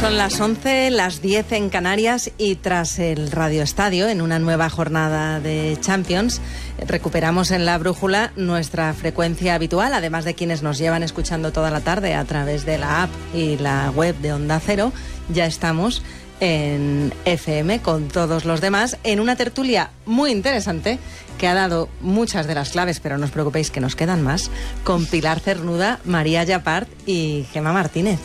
Son las 11, las 10 en Canarias y tras el Radio Estadio, en una nueva jornada de Champions, recuperamos en La Brújula nuestra frecuencia habitual, además de quienes nos llevan escuchando toda la tarde a través de la app y la web de Onda Cero. Ya estamos en FM con todos los demás en una tertulia muy interesante que ha dado muchas de las claves, pero no os preocupéis que nos quedan más, con Pilar Cernuda, María Llapart y Gemma Martínez.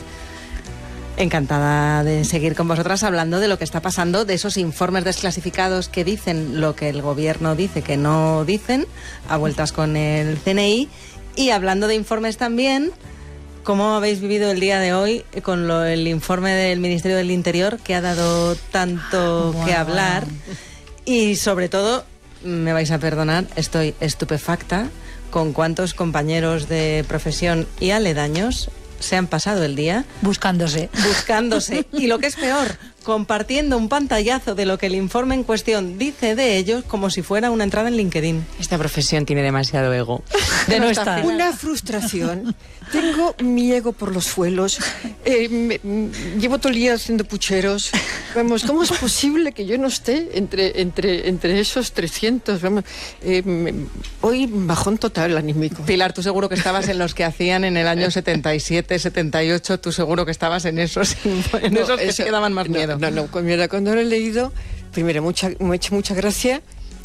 Encantada de seguir con vosotras hablando de lo que está pasando, de esos informes desclasificados que dicen lo que el gobierno dice que no dicen, a vueltas con el CNI, y hablando de informes también, ¿cómo habéis vivido el día de hoy con el informe del Ministerio del Interior que ha dado tanto que hablar? Y sobre todo, me vais a perdonar, estoy estupefacta con cuántos compañeros de profesión y aledaños se han pasado el día buscándose y lo que es peor, compartiendo un pantallazo de lo que el informe en cuestión dice de ellos como si fuera una entrada en LinkedIn. Esta profesión tiene demasiado ego. De no estar. Una frustración. Tengo mi ego por los suelos. Llevo todo el día haciendo pucheros. Vamos, ¿cómo es posible que yo no esté entre esos 300? Vamos, hoy bajón total anímico. Pilar, tú seguro que estabas en los que hacían en el año 77, 78. Tú seguro que estabas en esos que se daban más miedo. No, cuando lo he leído, primero me ha hecho mucha gracia.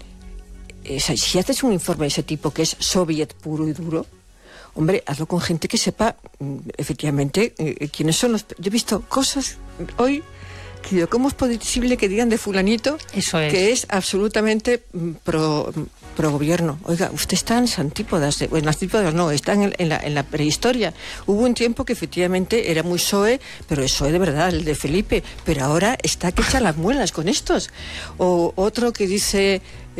Si haces un informe de ese tipo que es soviet puro y duro, hombre, hazlo con gente que sepa efectivamente quiénes son los... Yo he visto cosas hoy que digo, ¿cómo es posible que digan de fulanito que es absolutamente pro gobierno? Oiga, usted está en las antípodas, en las antípodas no, está en la prehistoria. Hubo un tiempo que efectivamente era muy PSOE, pero es PSOE de verdad, el de Felipe, pero ahora está que echa las muelas con estos. O otro que dice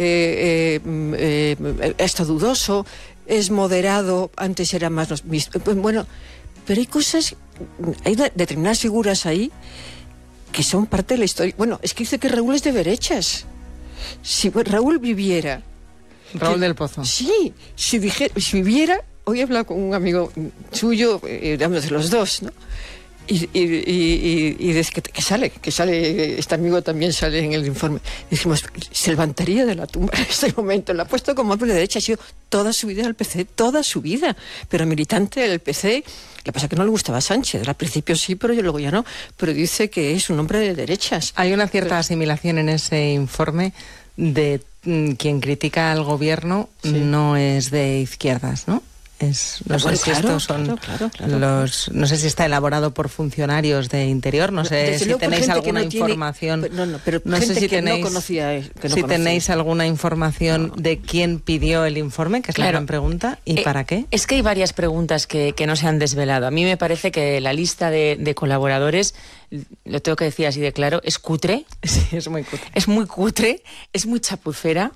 está dudoso, es moderado, antes era más... Bueno, pero hay cosas, hay determinadas figuras ahí que son parte de la historia. Bueno, es que dice que Raúl es de derechas. Si Raúl viviera... Raúl del Pozo. Sí, si viviera... Hoy he hablado con un amigo suyo, hablamos de los dos, ¿no? Y desde que sale, este amigo también sale en el informe. Dijimos, se levantaría de la tumba en este momento. Lo ha puesto como hombre de derecha, ha sido toda su vida del PC, toda su vida. Pero militante del PC, lo que pasa es que no le gustaba Sánchez. Al principio sí, pero luego ya no. Pero dice que es un hombre de derechas. Hay una cierta asimilación en ese informe de quien critica al gobierno, sí, no es de izquierdas, ¿no? No sé si estos son los... No sé si está elaborado por funcionarios de Interior, no sé si tenéis alguna información... No sé si tenéis alguna información de quién pidió el informe, que es la gran pregunta, y para qué. Es que hay varias preguntas que no se han desvelado. A mí me parece que la lista de colaboradores, lo tengo que decir así de claro, es cutre. Sí, es muy cutre. Es muy cutre, es muy chapucera,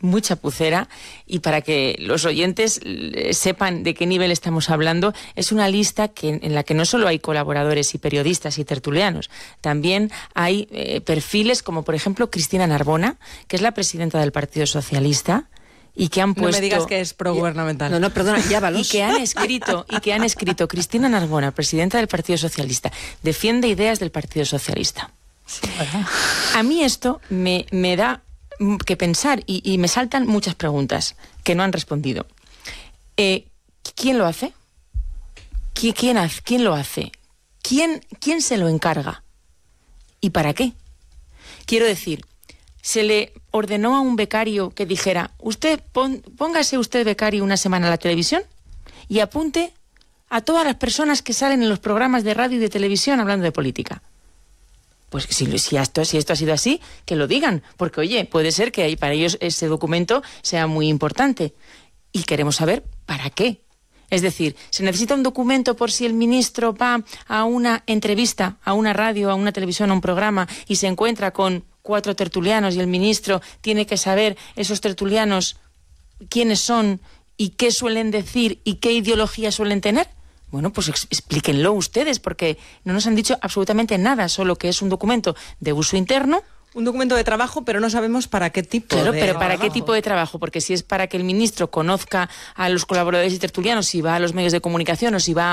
y para que los oyentes sepan de qué nivel estamos hablando, es una lista en la que no solo hay colaboradores y periodistas y tertulianos, también hay perfiles como por ejemplo Cristina Narbona, que es la presidenta del Partido Socialista, y que han puesto... No me digas que es progubernamental. No, perdona, llávalos. Y que han escrito Cristina Narbona, presidenta del Partido Socialista, defiende ideas del Partido Socialista. Sí. A mí esto me da que pensar y me saltan muchas preguntas que no han respondido. ¿Quién lo hace? ¿Quién lo hace? ¿Quién se lo encarga? ¿Y para qué? Quiero decir, se le ordenó a un becario que dijera, póngase usted becario una semana a la televisión y apunte a todas las personas que salen en los programas de radio y de televisión hablando de política. Pues si esto ha sido así, que lo digan, porque oye, puede ser que para ellos ese documento sea muy importante y queremos saber para qué. Es decir, se necesita un documento por si el ministro va a una entrevista, a una radio, a una televisión, a un programa y se encuentra con 4 tertulianos y el ministro tiene que saber esos tertulianos quiénes son y qué suelen decir y qué ideología suelen tener. Bueno, pues explíquenlo ustedes, porque no nos han dicho absolutamente nada, solo que es un documento de uso interno. Un documento de trabajo, pero no sabemos para qué tipo de trabajo. Pero ¿para qué tipo de trabajo? Porque si es para que el ministro conozca a los colaboradores y tertulianos, si va a los medios de comunicación o si va